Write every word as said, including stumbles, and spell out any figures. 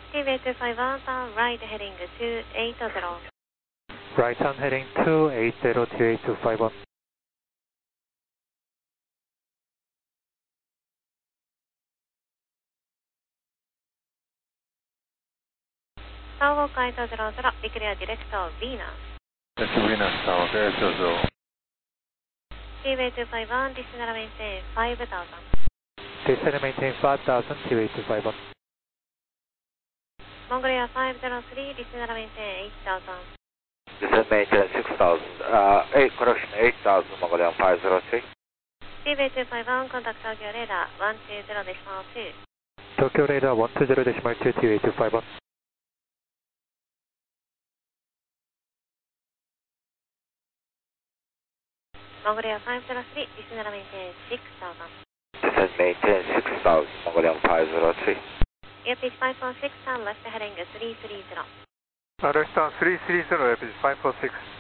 Seaway two five one, turn right heading two eight zero. Right turn heading two eight zero, two eight two five one. Tower eight zero zero, declare direct Venus. That's Venus Tower, eight zero zero. Seaway two five one, descend and maintain five thousand. Descend and maintain five thousand, two eight two five one. Mongolia five zero three, descend and maintain eight thousand. Descend maintain six thousand, uh, eight, correction, eight thousand, Mongolia five zero three. Seaway two five one, contact Tokyo radar one two zero decimal two. Tokyo radar one two zero decimal two, two eight two five one. Mongolia five zero three, descend and maintain six thousand. Descend maintain six thousand, Mongolia five zero three. Airpage five four six, turn left heading three three zero. Uh, left down three three zero, Airpage five four six.